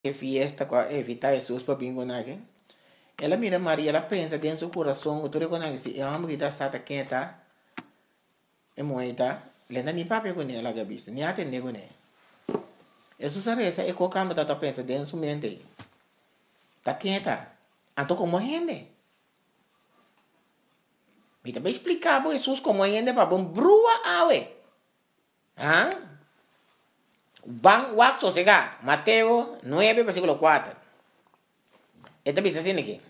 fiesta evitar Jesus para vir com alguém. Ela mira Maria, ela pensa dentro do coração, tu reconhece se é uma que está sata quem tá, é moeda, lenda ni papi com ela gabis, ni atende com ela. Jesus a reza e colocamos tata pensa dentro do mente. Tá quem tá? Anto como gente. Me também explicar para Jesus como gente para bom brua awe. Ah? Bang wak sosega, Mateo 9 versículo 4. Esta bisa assim aqui.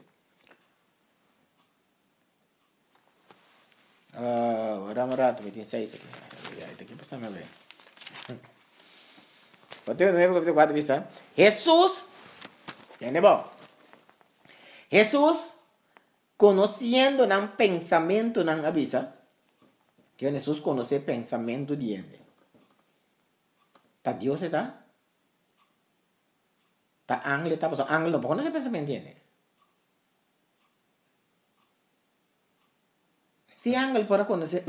Vamos rato, me tem 6 aqui. Esta aqui passa mais bem. Mateo 9 versículo 4 bisa. Jesus, entende bom? Jesus, conhecendo o pensamento não avisa. Que Jesus conhece o pensamento de gente. Tá Deus está? Tá ángel está? Porque ángel não pode conhecer pensamento de gente. Se ángel pode conhecer...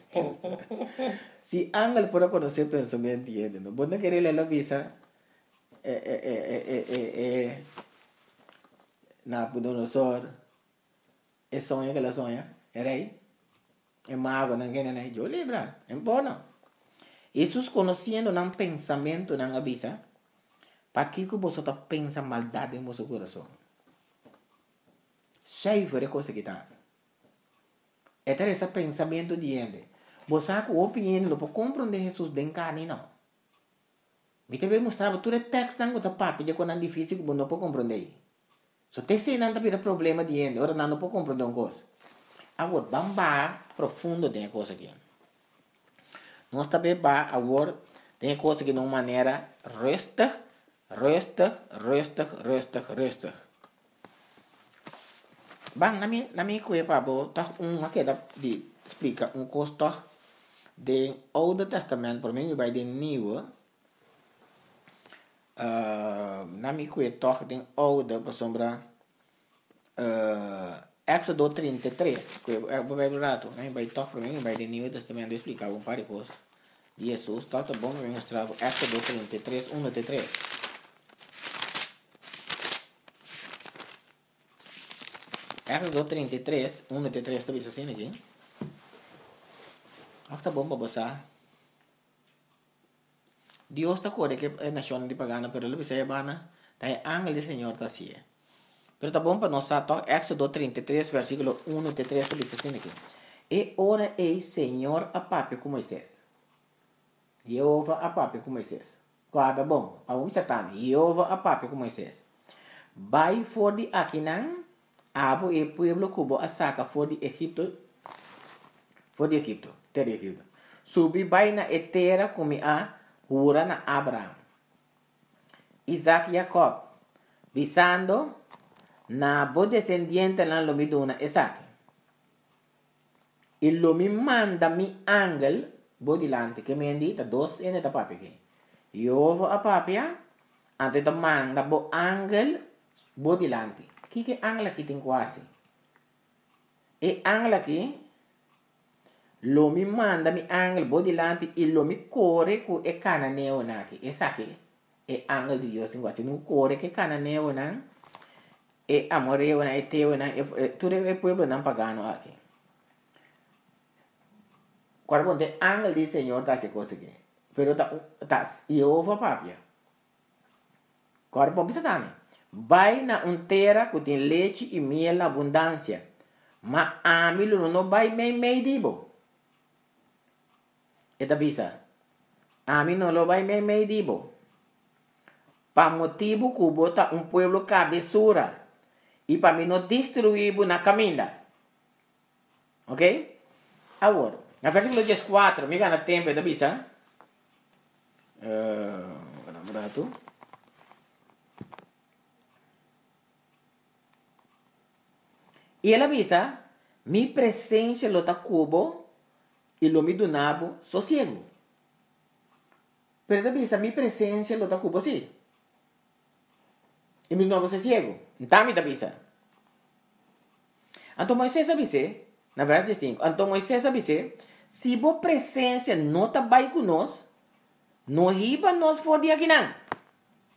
Se ángel pode conhecer pensamento de gente, não pode querer ler a visa... Nabucodonosor, é sonho que ela sonha, é rei, é mago, não quer nem, eu lembro, é bom. Jesus conhecendo um pensamento, não avisa, para que você está pensando maldade em seu coração. Cheio de coisa que está. É ter esse pensamento de gente. Você sabe que a opinião não pode compreender Jesus de carne, não. Me também mostrava todo o texto que está papo, já quando é difícil que você não pode compreender. So, se não tem problema de gente, ora não pode compreender uma coisa. Agora, vamos profundo tem coisa aqui. Nós também agora tem coisa que de uma maneira resta. Bang, na minha coisa para botar uma que de explica coisa do Old Testamento, por mim vai de New. Na minha coisa tem Old para sombra Éxodo 33, que vai rato, né? Vai tocar para mim, vai de New Testamento explicar um par de coisas. Jesus, tá bom, vai mostrar Éxodo 33, 1 até 3. Éxodo 33, 1 até 3, tá vendo assim aqui? Tá bom para você. Deus está corre que é nação de pagana, pero ele vai bana, tá ángel do Senhor tá assim. Pero tá bom para nós tá Éxodo 33, versículo 1 até 3, tá vendo assim aqui? E ora ei Senhor a papi com Moisés. Jeová a papi com Moisés. Guarda bom, a Satan, Jeová a papi com Moisés. Vai for de Aquinan, abo e pueblo cubo a saca for de Egipto, terra Egipto. Subi vai na etera como a jura na Abraham, Isaac e Jacob, visando na bo descendiente na lomiduna Isaac. E lo mi manda mi angel bo dilante che mi indita dos ene da papi che. Io a papia ante da manda bo angel bo dilante. Chi che angela chi tin quasi. E angela chi lo mi manda mi angel bo dilante e lo mi core cu e cananeo nati. E sa che e angel di Dio sin quasi non core che cananeo nan e amoreo na e teo na e tu deve pueblo nan pagano aqui. Quando tem ángel do Senhor tá se conseguindo, pero tá Jeová papia. Quando bom bisa também, vai na terra que tem leite e mel na abundância, mas amilo não vai meio dibo. Eta bisa, amilo não vai meio dibo. Pa motivo que bota pueblo cabeçura e para mim não destruir na caminha, ok? Agora na versículo 14, me gana tempo da bisa. Berapa? E ela bisa, mi presença lota cubo e lo mi donabo sossego. Pero da bisa, mi presença lota cubo sim. E mi donabo sossego. Então me da bisa. Então Moisés avise, na verdade 5, então Moisés avise, se a presença não está bem conosco, não riba nós for de aqui não.